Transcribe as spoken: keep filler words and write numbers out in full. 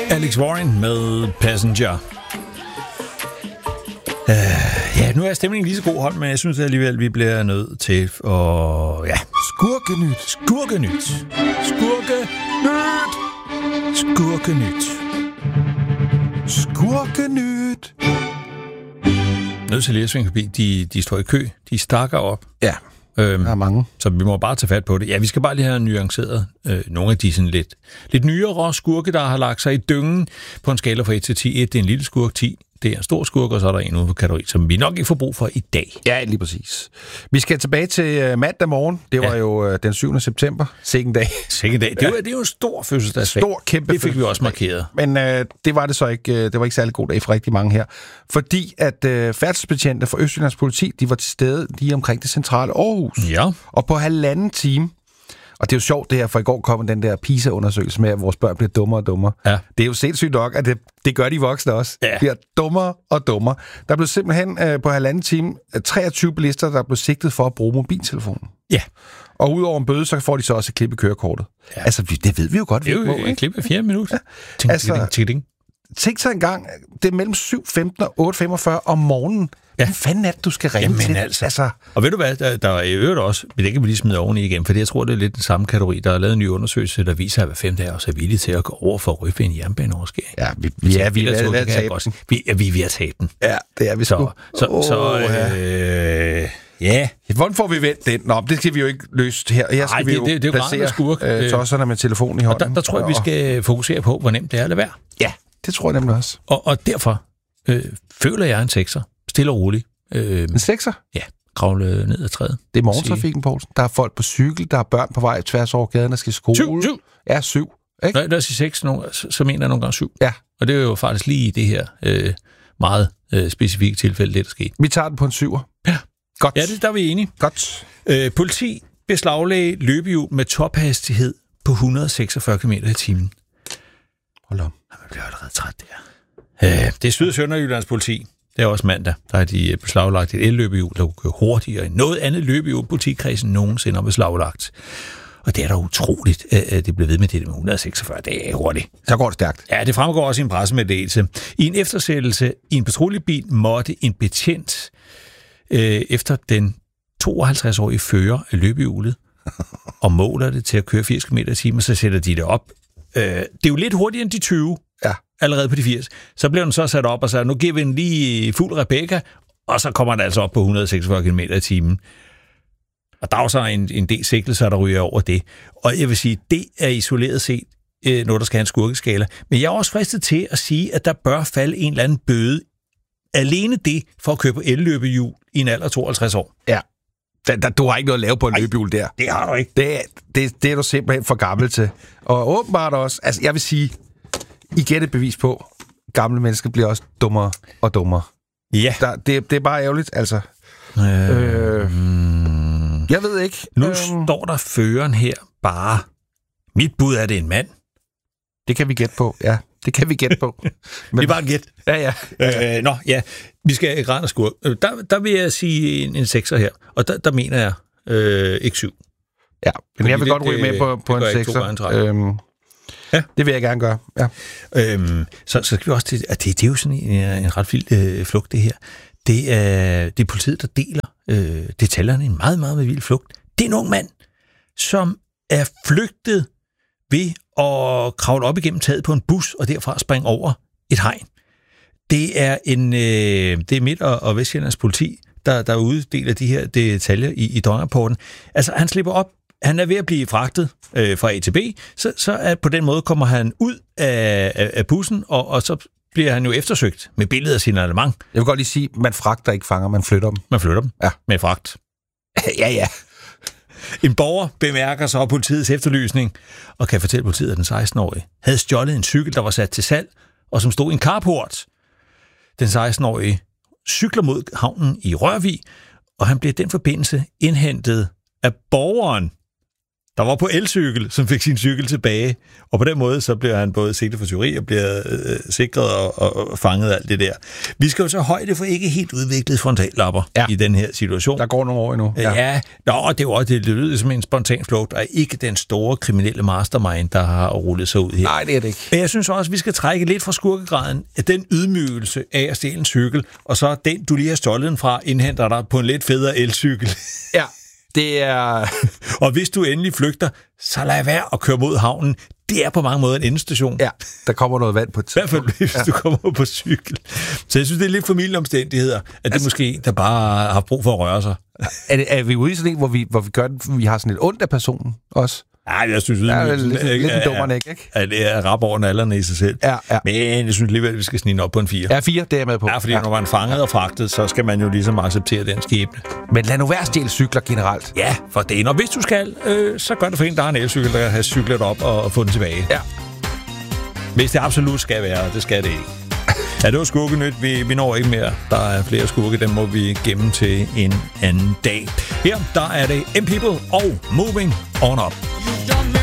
Alex Warren med Passenger. Uh, ja, nu er stemningen lige så god hånd, men jeg synes alligevel, vi bliver nødt til at... Ja, Skurkenyt. Skurkenyt. Skurkenyt. Skurkenyt. Skurkenyt. Nødt til lige at svinge forbi. De, de står i kø. De stakker op. Ja, øhm, der er mange. Så vi må bare tage fat på det. Ja, vi skal bare lige have nuanceret øh, nogle af de sådan lidt, lidt nyere skurke, der har lagt sig i dyngen på en skala fra et til ti. et, det er en lille skurk, ti det er en stor skurk, og så er der en ude på kategori, som vi nok ikke får brug for i dag. Ja, lige præcis. Vi skal tilbage til mandag morgen. Det var ja. jo den syvende september. Sikken dag. Sikken dag. Det, ja. var, det er jo en stor fødselsdagsdag. Stor, kæmpe Det fik vi også markeret. Men øh, det var det så ikke. Det var ikke særlig god dag for rigtig mange her. Fordi at øh, færdselsbetjente fra Østjyllands politi, de var til stede lige omkring det centrale Aarhus. Ja. Og på halvanden time. Og det er jo sjovt det her, for i går kom den der PISA-undersøgelse med, at vores børn bliver dummere og dummere. Ja. Det er jo sindssygt nok, at det, det gør de voksne også. Ja. Bliver dummere og dummere. Der blev simpelthen øh, på halvanden time treogtyve bilister, der blev sigtet for at bruge mobiltelefonen. Ja. Og udover en bøde, så får de så også et klip i kørekortet. Ja. Altså, det ved vi jo godt. Det er jo må, et klip af fire minutter. Ja. Altså, ting. Tænk så engang, det er mellem syv femten og otte femogfyrre om morgenen. Ja. Hvad fanden er det, du skal ringe Jamen, til? Altså. altså. Og ved du hvad, der, der er i øvrigt også, men det kan vi lige smide oveni igen, for jeg tror, det er lidt den samme kategori. Der er lavet en ny undersøgelse, der viser, at hver femte af os er villige til at gå over for at ryge ved en jernbaneoverskæring. Ja, vi, vi er vi er ved at tabe den. Vi er, vi er ved at tabe den. Ja, det er vi sgu. Så, så, oh, så øh, ja. Hvordan får vi vendt den? Nå, det skal vi jo ikke løse her. Her skal Ej, vi jo det, det, det er jo placere skurk. Øh, tosserne med telefonen i hånden. Og der, der tror jeg, vi skal fokusere på, hvor nemt det er at lade være. Ja, det tror jeg nemlig også. Og, og derfor øh, føler jeg en sekser. Stille og roligt. Øh, en sekser? Ja, kravle ned ad træet. Det er morgentrafikken, Poulsen. Der er folk på cykel, der er børn på vej tværs over gaden, der skal i skole. Syv, syv. Ja, syv. Ikke? Når jeg siger seks, så, så mener jeg nogle gange syv. Ja. Og det er jo faktisk lige i det her øh, meget øh, specifikke tilfælde, det der skete. Vi tager den på en syver. Ja. Godt. Ja, det, der er vi enige. Godt. Øh, politi beslaglagde løbehjul med tophastighed på et hundrede og seksogfyrre kilometer i timen. Hold om. Jeg bliver allerede træt der. Øh, det er Syd- og Sønderjyllands politi. Det er også mandag, der er de beslaglagt et elløbehjul, der kunne køre hurtigere end noget andet løbehjul, politikredsen nogensinde har beslaglagt. Og det er da utroligt, at det blev ved med det med et hundrede og seksogfyrre. Det er hurtigt. Så går det stærkt. Ja, det fremgår også i en pressemeddelelse. I en eftersættelse i en patruljebil måtte en betjent øh, efter den tooghalvtreds-årige fører af løbehjulet og måler det til at køre firs kilometer i timen, så sætter de det op. Øh, det er jo lidt hurtigere end de tyve. Ja. Allerede på de firs. Så blev den så sat op og sagde, nu giver vi en lige fuld Rebecca, og så kommer den altså op på et hundrede og seksogfyrre kilometer i timen. Og der er så en, en del sigtelser, der ryger over det. Og jeg vil sige, det er isoleret set øh, noget, der skal have en skurkeskala. Men jeg er også fristet til at sige, at der bør falde en eller anden bøde. Alene det for at køre på elløbehjul i en alder af tooghalvtreds år. Ja. Da, da, du har ikke noget at lave på en løbehjul der. Det har du ikke. Det, det, det er du simpelthen for gammel til. Og åbenbart også, altså jeg vil sige, I gætter et bevis på, gamle mennesker bliver også dummere og dummere. Ja. Der, det, det er bare ærgerligt, altså. Øh, øh, jeg ved ikke. Nu øh, står der føreren her bare. Mit bud er, det en mand. Det kan vi gætte på, ja. Det kan vi gætte på. Men, det er bare en gæt. Ja, ja. ja. Øh, nå, ja. Vi skal ikke rende og skurke. Der, der vil jeg sige en, en sekser her. Og der, der mener jeg øh, ikke syv. Ja, men fordi jeg vil det, godt ryge med på, på en sekser. Øhm, ja. Det vil jeg gerne gøre, ja. Øhm, så, så skal vi også til, at det, det er jo sådan en, en ret vild øh, flugt, det her. Det er, det er politiet, der deler øh, detaljerne i en meget, meget vild flugt. Det er en ung mand, som er flygtet ved at kravle op igennem taget på en bus, og derfra springe over et hegn. Det er en øh, det er Midt- og, og Vestjyllands politi, der, der uddeler de her detaljer i, i døgnrapporten. Altså, han slipper op. Han er ved at blive fragtet øh, fra A til B, så, så at på den måde kommer han ud af, af, af bussen, og, og så bliver han jo eftersøgt med billeder af signalement. Jeg vil godt lige sige, man fragter ikke fanger, man flytter dem. Man flytter dem ja. Med fragt. ja, ja. En borger bemærker så politiets efterlysning, og kan fortælle politiet, at den seksten-årige havde stjålet en cykel, der var sat til salg, og som stod i en carport. Den seksten-årige cykler mod havnen i Rørvig, og han bliver i den forbindelse indhentet af borgeren, der var på elcykel, som fik sin cykel tilbage. Og på den måde, så bliver han både sigtet for tyveri og bliver øh, sikret og, og, og fanget alt det der. Vi skal jo så højde for ikke helt udviklede frontallapper ja. i den her situation. Der går nogle år endnu. Ja, ja. Nå, det er jo også, det lyder som en spontan flugt, og ikke den store kriminelle mastermind, der har rullet sig ud her. Nej, det er det ikke. Men jeg synes også, at vi skal trække lidt fra skurkegraden af den ydmygelse af at stjæle en cykel, og så den, du lige har stjålet den fra, indhenter dig på en lidt federe elcykel. Ja, det er... og hvis du endelig flygter, så lad være at køre mod havnen. Det er på mange måder en endestation. Ja, der kommer noget vand på et tidspunkt. I hvert fald, hvis ja. du kommer på cykel. Så jeg synes, det er lidt familieomstændigheder, at det altså, måske der bare har brug for at røre sig. Er, det, er vi ude i sådan en, hvor vi, hvor vi gør det, vi har sådan lidt ondt af personen også? Nej, jeg synes, det er lidt, lidt, lidt en dummerne, ikke? At det er rap over nallerne i sig selv. Ja, ja. Men jeg synes alligevel, at vi skal snige op på en fire. Ja, fire, det er jeg med på. Ja, fordi ja. når man er fanget og fragtet, så skal man jo ligesom acceptere den skæbne. Men lad nu være stjæle cykler generelt. Ja, for det. Og hvis du skal, øh, så gør det for en, der har en elcykel, der har cyklet op og, og få den tilbage. Ja. Hvis det absolut skal være, det skal det ikke. Ja, det var skurkenyt. Vi, vi når ikke mere. Der er flere skurke, dem må vi gemme til en anden dag. Her, der er det M-People og Moving On Up.